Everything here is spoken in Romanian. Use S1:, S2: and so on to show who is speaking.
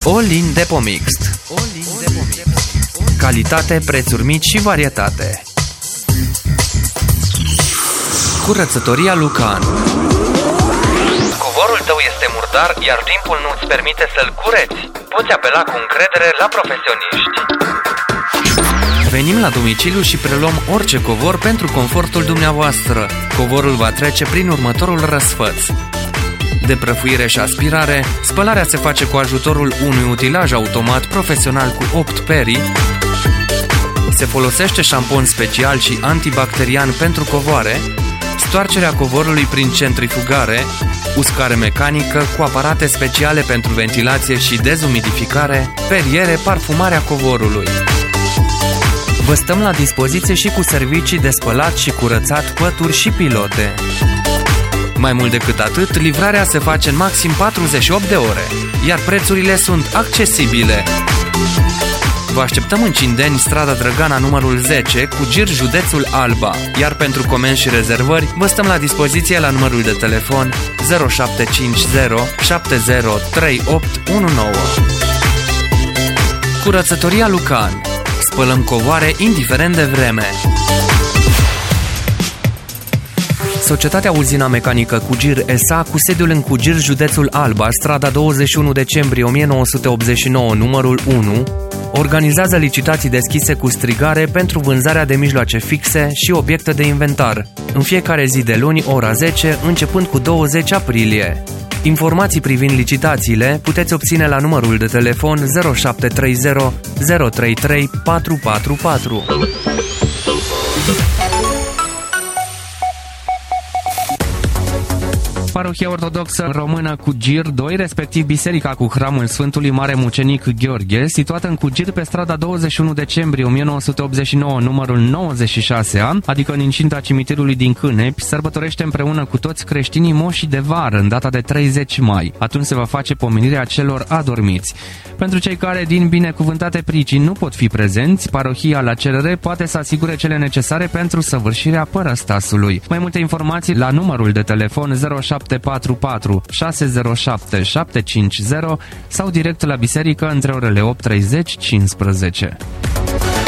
S1: All-in Depo Mixt. Calitate, prețuri mici și varietate. Curățătoria Lucan. Covorul tău este murdar, iar timpul nu îți permite să-l cureți. Poți apela cu încredere la profesioniști. Venim la domiciliu și preluăm orice covor pentru confortul dumneavoastră. Covorul va trece prin următorul răsfăț: de prăfuire și aspirare. Spălarea se face cu ajutorul unui utilaj automat profesional cu 8 perii. Se folosește șampon special și antibacterian pentru covoare. Stoarcerea covorului prin centrifugare. Uscare mecanică cu aparate speciale pentru ventilație și dezumidificare. Periere, parfumarea covorului. Vă stăm la dispoziție și cu servicii de spălat și curățat pături și pilote. Mai mult decât atât, livrarea se face în maxim 48 de ore, iar prețurile sunt accesibile. Vă așteptăm în Cindeni, strada Drăgana numărul 10, cu Gir, județul Alba, iar pentru comenzi și rezervări vă stăm la dispoziție la numărul de telefon 0750 703819. Curățătoria Lucan. Spălăm covoare indiferent de vreme. Societatea Uzina Mecanică Cugir S.A. cu sediul în Cugir, județul Alba, strada 21 decembrie 1989, numărul 1, organizează licitații deschise cu strigare pentru vânzarea de mijloace fixe și obiecte de inventar, în fiecare zi de luni, ora 10, începând cu 20 aprilie. Informații privind licitațiile puteți obține la numărul de telefon 0730 033 444. Parohia Ortodoxă Română Cugir 2, respectiv Biserica cu Hramul Sfântului Mare Mucenic Gheorghe, situată în Cugir pe strada 21 decembrie 1989, numărul 96A, adică în incinta cimitirului din Cânepi, sărbătorește împreună cu toți creștinii moșii de vară în data de 30 mai. Atunci se va face pomenirea celor adormiți. Pentru cei care din binecuvântate pricini nu pot fi prezenți, parohia la cerere poate să asigure cele necesare pentru săvârșirea părăstasului. Mai multe informații la numărul de telefon 0744 607 750 sau direct la biserică între orele 8:30-15.